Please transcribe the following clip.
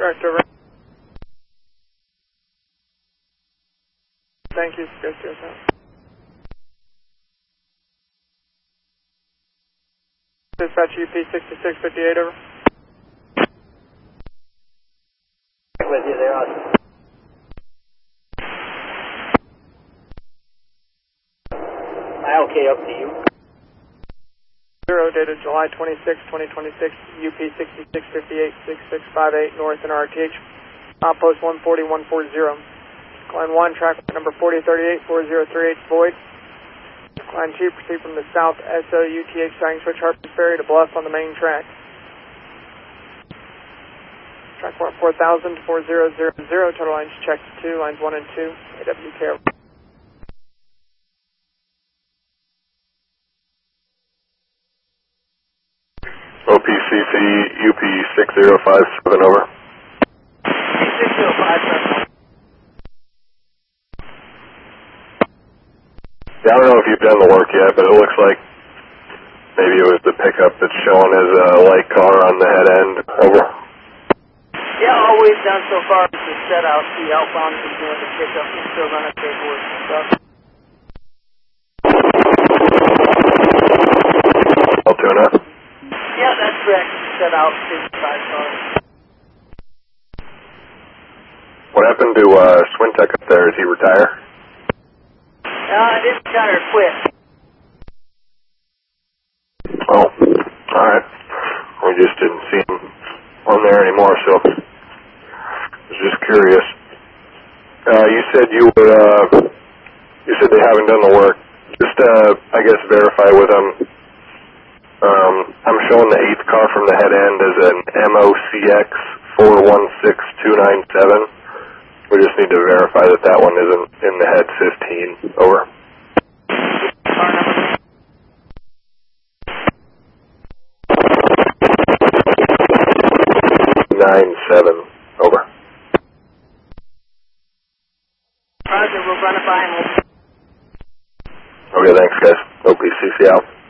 Correct, over. Thank you, go to yourself. Dispatch UP 6658, over. With you there, Austin. Okay, up to you. 0, dated July 26, 2026, UP 6658, 6658, north in RTH, outpost 140, 140. Line 1, track number 4038, 4038, void. Line 2, proceed from the south SOUTH sign switch Harpers Ferry to Bluff on the main track. Track 4000 to 4000, total lines checked 2, lines 1 and 2, AWK. OPCC UP 6057, over. 6057. Yeah, I don't know if you've done the work yet, but it looks like maybe it was the pickup that's showing as a light car on the head end. Over. Yeah, all we've done so far is to set out the outbound and doing the pickup and still running paperwork and stuff. Altoona. Yeah, that's correct. Set out 55 cars. What happened to Swintek up there? Did he retire? This cutter quit. Oh, alright. We just didn't see him on there anymore, so I was just curious. You said you said they haven't done the work. Just, I guess, verify with them. I'm showing the 8th car from the head end as an MOCX 416297. We just need to verify that that one isn't in the head 15. Over. Car number. 97. Over. Roger, we'll run it by him. Okay, thanks, guys. OPCC out.